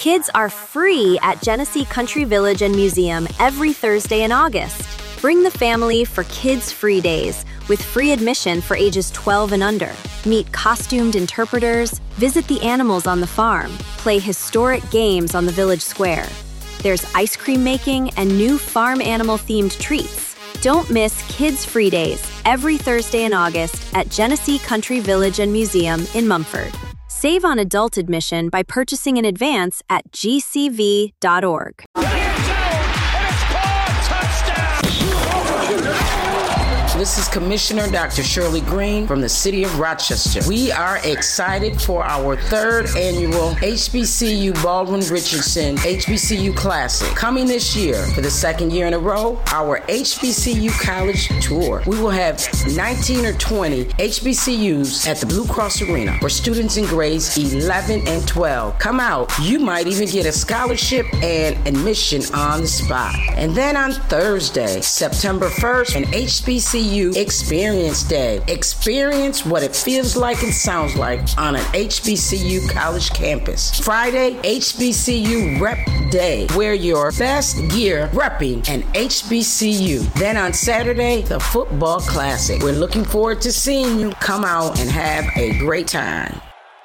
Kids are free at Genesee Country Village and Museum every Thursday in August. Bring the family for Kids Free Days with free admission for ages 12 and under. Meet costumed interpreters, visit the animals on the farm, play historic games on the village square. There's ice cream making and new farm animal-themed treats. Don't miss Kids Free Days every Thursday in August at Genesee Country Village and Museum in Mumford. Save on adult admission by purchasing in advance at gcv.org. This is Commissioner Dr. Shirley Green from the City of Rochester. We are excited for our third annual HBCU Baldwin Richardson HBCU Classic. Coming this year for the second year in a row, our HBCU College Tour. We will have 19 or 20 HBCUs at the Blue Cross Arena for students in grades 11 and 12. Come out. You might even get a scholarship and admission on the spot. And then on Thursday, September 1st, an HBCU Experience Day. Experience what it feels like and sounds like on an HBCU college campus. Friday, HBCU Rep Day. Wear your best gear repping an HBCU. Then on Saturday, the Football Classic. We're looking forward to seeing you. Come out and have a great time.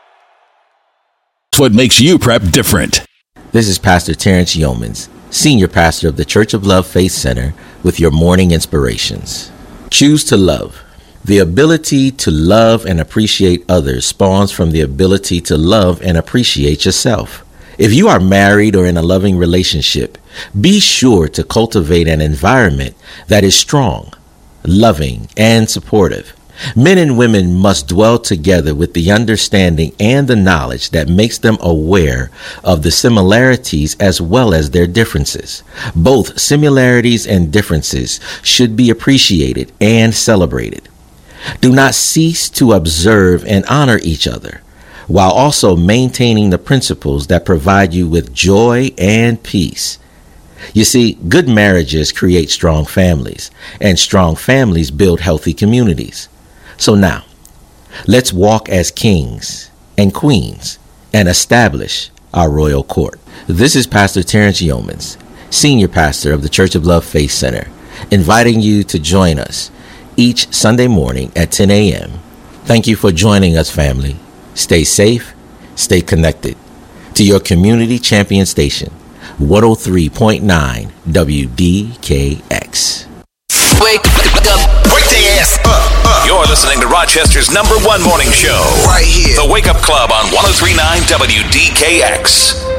What makes you prep different? This is Pastor Terrence Yeomans, Senior Pastor of the Church of Love Faith Center, with your morning inspirations. Choose to love. The ability to love and appreciate others spawns from the ability to love and appreciate yourself. If you are married or in a loving relationship, be sure to cultivate an environment that is strong, loving, and supportive. Men and women must dwell together with the understanding and the knowledge that makes them aware of the similarities as well as their differences. Both similarities and differences should be appreciated and celebrated. Do not cease to observe and honor each other, while also maintaining the principles that provide you with joy and peace. You see, good marriages create strong families, and strong families build healthy communities. So now, let's walk as kings and queens and establish our royal court. This is Pastor Terrence Yeomans, Senior Pastor of the Church of Love Faith Center, inviting you to join us each Sunday morning at 10 a.m. Thank you for joining us, family. Stay safe, stay connected to your community champion station, 103.9 WDKX. Wake up. Wake their ass up. You're listening to Rochester's #1 morning show. Right here. The Wake Up Club on 103.9 WDKX.